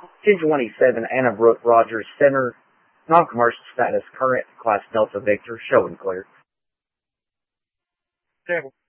1027 Anna Brooke Rogers Center. Non-commercial status current. Class Delta Victor. Show and clear. Table.